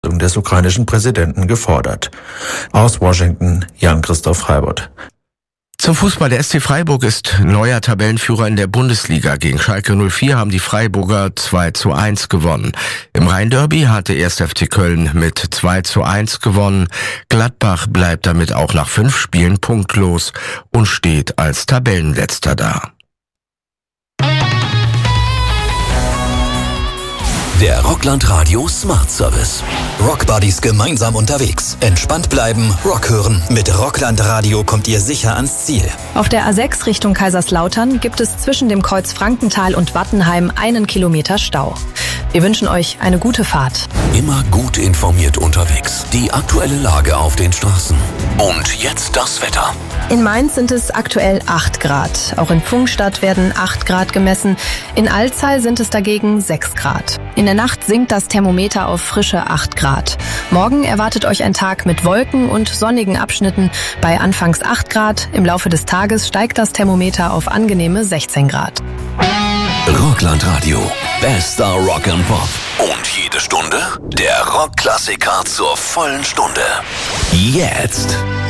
des ukrainischen Präsidenten gefordert. Aus Washington, Jan-Christoph Heibert. Zum Fußball. Der SC Freiburg ist neuer Tabellenführer in der Bundesliga. Gegen Schalke 04 haben die Freiburger 2:1 gewonnen. Im Rhein-Derby hatte 1. FC Köln mit 2:1 gewonnen. Gladbach bleibt damit auch nach 5 Spielen punktlos und steht als Tabellenletzter da. Der Rockland Radio Smart Service. Rockbuddies gemeinsam unterwegs. Entspannt bleiben, Rock hören. Mit Rockland Radio kommt ihr sicher ans Ziel. Auf der A6 Richtung Kaiserslautern gibt es zwischen dem Kreuz Frankenthal und Wattenheim 1 Kilometer Stau. Wir wünschen euch eine gute Fahrt. Immer gut informiert unterwegs. Die aktuelle Lage auf den Straßen. Und jetzt das Wetter. In Mainz sind es aktuell 8 Grad. Auch in Pfungstadt werden 8 Grad gemessen. In Alzey sind es dagegen 6 Grad. In der Nacht sinkt das Thermometer auf frische 8 Grad. Morgen erwartet euch ein Tag mit Wolken und sonnigen Abschnitten bei anfangs 8 Grad. Im Laufe des Tages steigt das Thermometer auf angenehme 16 Grad. Rockland Radio. Bester Rock and Pop. Und jede Stunde der Rockklassiker zur vollen Stunde. Jetzt.